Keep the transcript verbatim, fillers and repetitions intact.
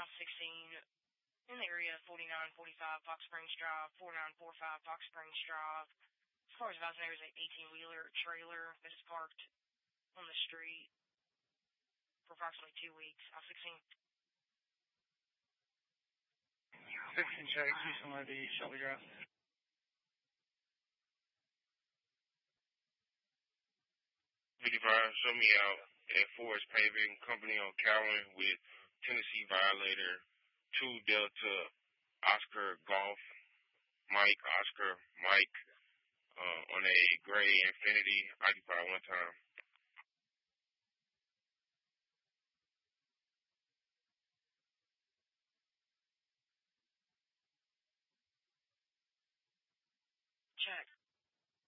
House sixteen, in the area of forty-nine forty-five Fox Springs Drive, forty-nine forty-five Fox Springs Drive. As far as I know, there's an eighteen-wheeler trailer that is parked on the street for approximately two weeks. House sixteen. sixteen check, Houston Levy, Shelby Drive. fifty-five, show me out at Forest Paving Company on Cowan with Tennessee Violator, two Delta, Oscar Golf, Mike, Oscar, Mike, uh, on a gray Infinity, occupied one time.